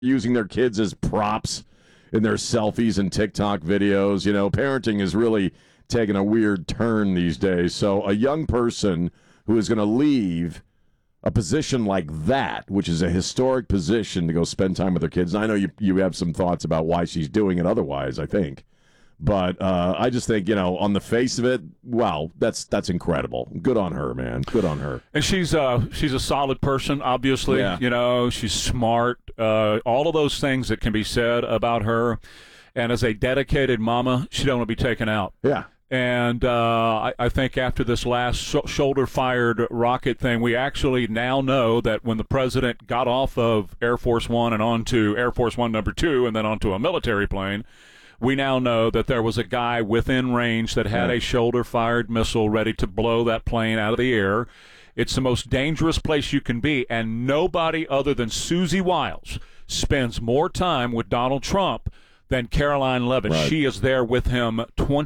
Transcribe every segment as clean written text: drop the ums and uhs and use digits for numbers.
using their kids as props in their selfies and TikTok videos. You know, parenting is really taking a weird turn these days. So a young person who is going to leave a position like that, which is a historic position, to go spend time with their kids. And I know you have some thoughts about why she's doing it otherwise, I think. But I just think, on the face of it, wow, that's incredible. Good on her, man. Good on her. And she's a solid person, obviously. Yeah. She's smart. All of those things that can be said about her. And as a dedicated mama, she don't want to be taken out. Yeah. And I think after this last shoulder-fired rocket thing, we actually now know that when the president got off of Air Force One and onto Air Force One number 2 and then onto a military plane, we now know that there was a guy within range that had a shoulder-fired missile ready to blow that plane out of the air. It's the most dangerous place you can be, and nobody other than Susie Wiles spends more time with Donald Trump than Caroline Levitt. Right. She is there with him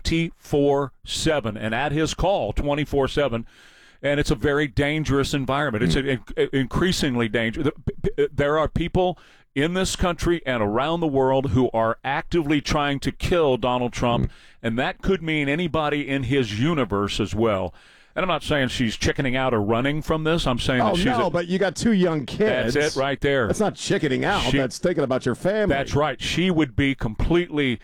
24/7 and at his call 24/7. And it's a very dangerous environment. It's increasingly dangerous. There are people in this country and around the world who are actively trying to kill Donald Trump, and that could mean anybody in his universe as well. And I'm not saying she's chickening out or running from this. I'm saying that she's but you got 2 young kids. That's it right there. That's not chickening out. That's thinking about your family. That's right. She would be completely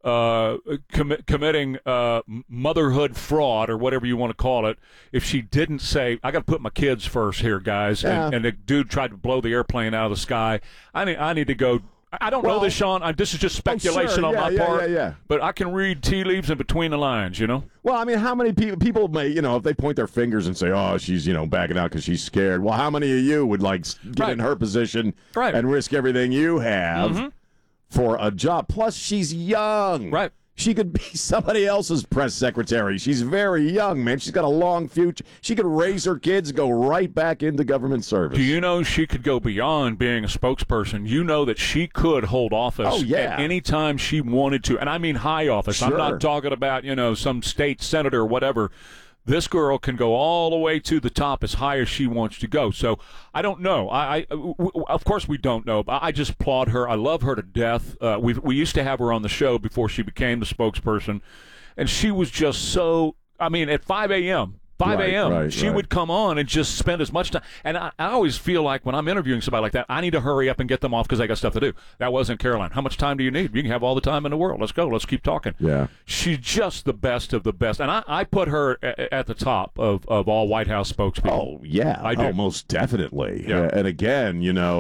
committing motherhood fraud or whatever you want to call it if she didn't say, I got to put my kids first here, guys. Yeah. And the dude tried to blow the airplane out of the sky. I need to go. I don't know this, Sean. This is just speculation on my part. Yeah. But I can read tea leaves in between the lines, Well, I mean, how many people may, if they point their fingers and say, oh, she's, backing out because she's scared. Well, how many of you would, get in her position and risk everything you have for a job? Plus, she's young. Right. She could be somebody else's press secretary. She's very young, man. She's got a long future. She could raise her kids and go right back into government service. Do you know she could go beyond being a spokesperson? You know that she could hold office at any time she wanted to. And I mean high office. Sure. I'm not talking about, some state senator or whatever. This girl can go all the way to the top as high as she wants to go. So I don't know. Of course we don't know. But I just applaud her. I love her to death. We used to have her on the show before she became the spokesperson, and she was just so. I mean, at 5 a.m. 5 a.m. She would come on and just spend as much time. And I always feel like when I'm interviewing somebody like that, I need to hurry up and get them off because they got stuff to do. That wasn't Caroline. How much time do you need? You can have all the time in the world. Let's go. Let's keep talking. Yeah. She's just the best of the best. And I put her at the top of all White House spokespeople. Oh, yeah. I do. Oh, most definitely. Yeah. And again,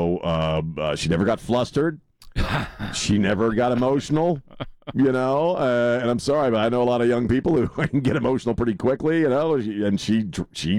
she never got flustered. She never got emotional. And I'm sorry, but I know a lot of young people who can get emotional pretty quickly, and she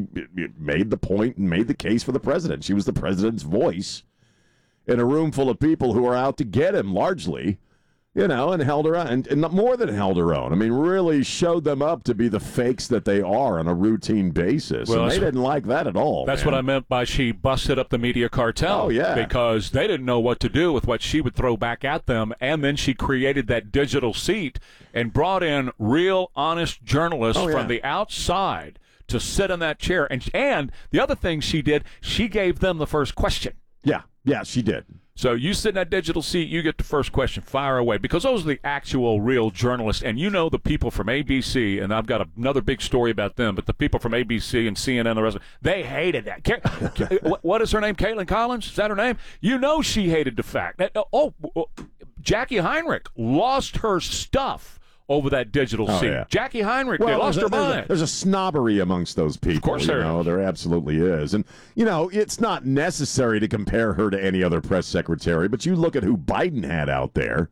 made the point and made the case for the president. She was the president's voice in a room full of people who are out to get him largely, and held her own, and not more than held her own. I mean, really showed them up to be the fakes that they are on a routine basis. Well, and they didn't like that at all. That's man. what I meant by she busted up the media cartel. Oh, yeah. Because they didn't know what to do with what she would throw back at them, and then she created that digital seat and brought in real, honest journalists from the outside to sit in that chair. And the other thing she did, she gave them the first question. Yeah, she did. So you sit in that digital seat, you get the first question, fire away. Because those are the actual real journalists. And the people from ABC, and I've got another big story about them, but the people from ABC and CNN and the rest of them, they hated that. What is her name? Caitlin Collins? Is that her name? She hated the fact that, Jackie Heinrich lost her stuff over that digital seat. Yeah. Jackie Heinrich, they lost her mind. There's a snobbery amongst those people. Of course there is. There absolutely is. And, it's not necessary to compare her to any other press secretary, but you look at who Biden had out there.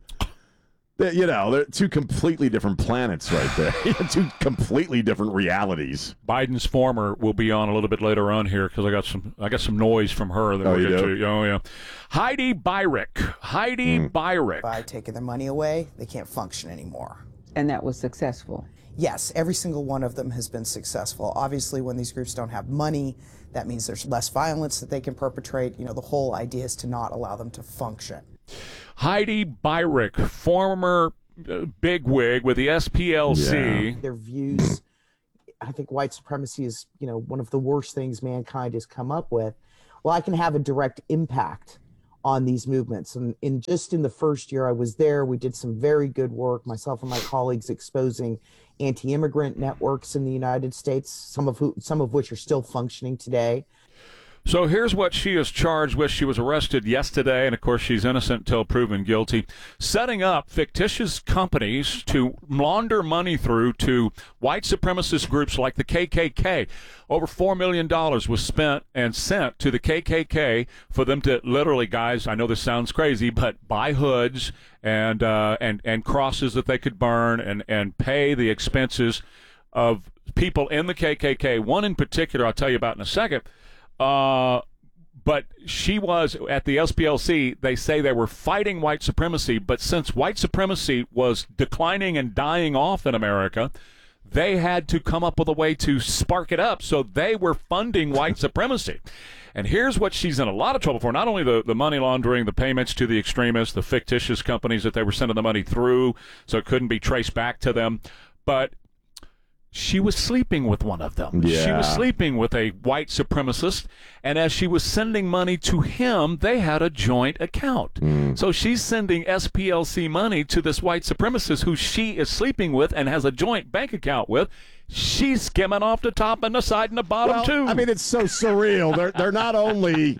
They're 2 completely different planets right there. 2 completely different realities. Biden's former will be on a little bit later on here because I got some noise from her that we'll get to. Oh yeah, Heidi Beirich. Beirich. By taking their money away, they can't function anymore. And that was successful. Yes, every single one of them has been successful. Obviously, when these groups don't have money, that means there's less violence that they can perpetrate. The whole idea is to not allow them to function. Heidi Beirich, former bigwig with the SPLC. Yeah. Their views, I think white supremacy is, one of the worst things mankind has come up with. Well, I can have a direct impact on these movements. And in the first year I was there, we did some very good work, myself and my colleagues, exposing anti-immigrant networks in the United States, some of which are still functioning today. So here's what she is charged with. She was arrested yesterday, and of course she's innocent until proven guilty. Setting up fictitious companies to launder money through to white supremacist groups like the KKK. Over $4 million was spent and sent to the KKK for them to literally, guys, I know this sounds crazy, but buy hoods and crosses that they could burn and pay the expenses of people in the KKK. One in particular I'll tell you about in a second. But she was at the SPLC. They say they were fighting white supremacy, but since white supremacy was declining and dying off in America, they had to come up with a way to spark it up. So they were funding white supremacy. And here's what she's in a lot of trouble for. Not only the money laundering, the payments to the extremists, the fictitious companies that they were sending the money through so it couldn't be traced back to them, but she was sleeping with one of them. Yeah. She was sleeping with a white supremacist, and as she was sending money to him, they had a joint account. So she's sending SPLC money to this white supremacist who she is sleeping with and has a joint bank account with. She's skimming off the top and the side and the bottom, too. I mean, it's so surreal. They're not only,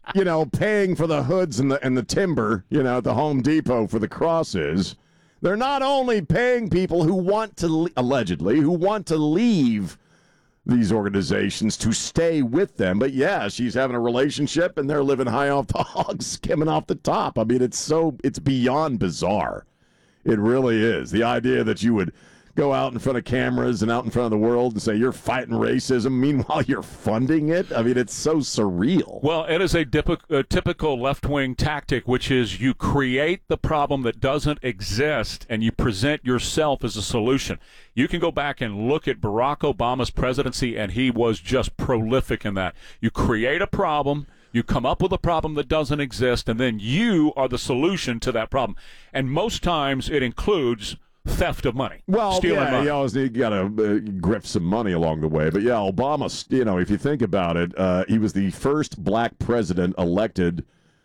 paying for the hoods and the timber, at the Home Depot for the crosses. They're not only paying people who want to, allegedly, who want to leave these organizations to stay with them, but yeah, she's having a relationship and they're living high off the hog, skimming off the top. I mean, it's beyond bizarre. It really is. The idea that you would go out in front of cameras and out in front of the world and say you're fighting racism, meanwhile you're funding it. I mean, it's so surreal. Well, it is a typical left-wing tactic, which is you create the problem that doesn't exist and you present yourself as a solution. You can go back and look at Barack Obama's presidency, and he was just prolific in that. You create a problem, you come up with a problem that doesn't exist, and then you are the solution to that problem. And most times it includes theft of money. Well, stealing yeah, money. you got to grift some money along the way. But yeah, Obama, if you think about it, he was the first black president elected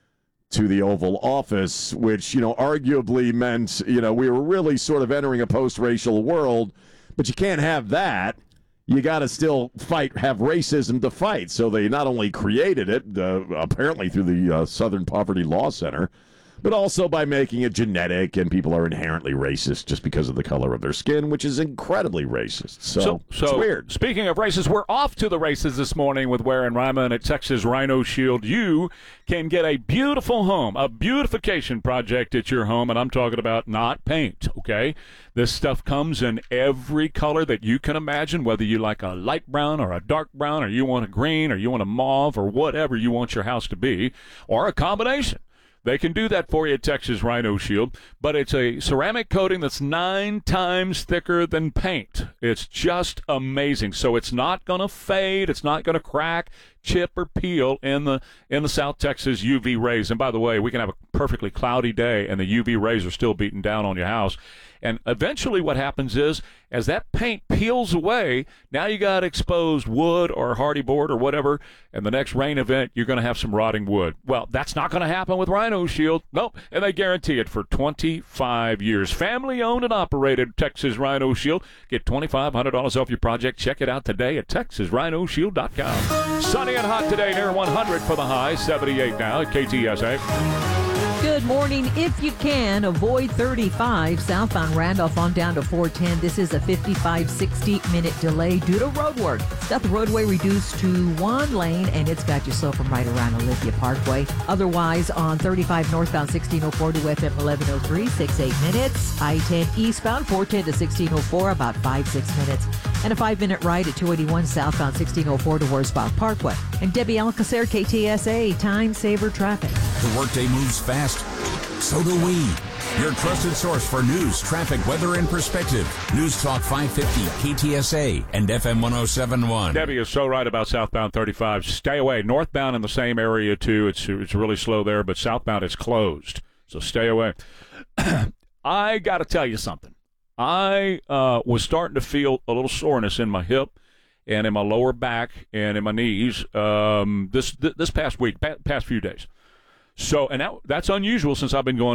to the Oval Office, which, arguably meant, we were really sort of entering a post-racial world, but you can't have that. You got to still have racism to fight. So they not only created it, apparently through the Southern Poverty Law Center, but also by making it genetic, and people are inherently racist just because of the color of their skin, which is incredibly racist. So it's weird. Speaking of races, we're off to the races this morning with Ware and Ryman at Texas Rhino Shield. You can get a beautiful home, a beautification project at your home, and I'm talking about not paint, okay? This stuff comes in every color that you can imagine, whether you like a light brown or a dark brown, or you want a green, or you want a mauve, or whatever you want your house to be, or a combination. They can do that for you at Texas Rhino Shield, but it's a ceramic coating that's 9 times thicker than paint. It's just amazing. So it's not going to fade. It's not going to crack, chip, or peel in the South Texas UV rays. And by the way, we can have a perfectly cloudy day, and the UV rays are still beating down on your house. And eventually what happens is, as that paint peels away, now you got exposed wood or hardy board or whatever, and the next rain event, you're going to have some rotting wood. Well, that's not going to happen with Rhino Shield. Nope. And they guarantee it for 25 years. Family owned and operated, Texas Rhino Shield. Get $2,500 off your project. Check it out today at TexasRhinoShield.com. Sunny and hot today, near 100 for the high, 78 now at KTSA. Good morning. If you can, avoid 35 southbound Randolph on down to 410. This is a 55, 60-minute delay due to road work. It's got the roadway reduced to 1 lane, and it's got you slow from right around Olympia Parkway. Otherwise, on 35 northbound 1604 to FM 1103, 6-8 minutes. I-10 eastbound 410 to 1604, about 5-6 minutes. And a 5-minute ride at 281 southbound 1604 to Wurzbach Parkway. And Debbie Alcacer, KTSA, time saver traffic. The workday moves fast. So do we. Your trusted source for news, traffic, weather, and perspective. News Talk 550, KTSA, and FM 1071. Debbie is so right about southbound 35. Stay away. Northbound in the same area, too. It's really slow there, but southbound is closed. So stay away. I got to tell you something. I was starting to feel a little soreness in my hip and in my lower back and in my knees this past week, past few days. So, and that's unusual since I've been going